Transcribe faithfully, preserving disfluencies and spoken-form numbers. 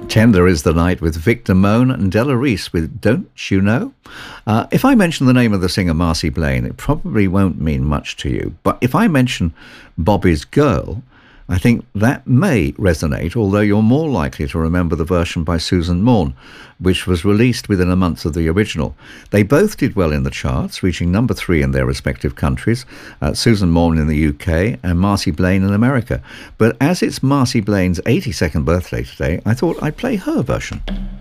Tender is the Night with Victor Moan and Della Reese with Don't You Know? Uh, if I mention the name of the singer Marcy Blaine, it probably won't mean much to you. But if I mention Bobby's Girl, I think that may resonate, although you're more likely to remember the version by Susan Morn, which was released within a month of the original. They both did well in the charts, reaching number three in their respective countries, uh, Susan Morn in the U K and Marcy Blaine in America. But as it's Marcy Blaine's eighty-second birthday today, I thought I'd play her version.